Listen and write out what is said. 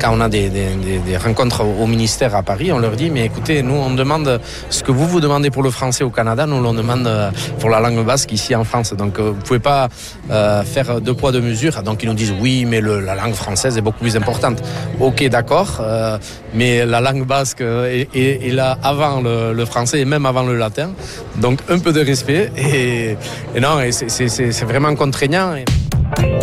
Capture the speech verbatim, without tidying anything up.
quand on a des, des, des, des rencontres au ministère à Paris, on leur dit, mais écoutez, nous, on demande ce que vous vous demandez pour le français au Canada, nous, on demande pour la langue basque ici en France. Donc, vous ne pouvez pas euh, faire deux poids, deux mesures. Donc, ils nous disent, oui, mais le, la langue française est beaucoup plus importante. Ok, d'accord, euh, mais la langue basque est, est, est là avant le, le français et même avant le latin. Donc, un peu de respect. Et, et non, et c'est, c'est, c'est vraiment contraignant.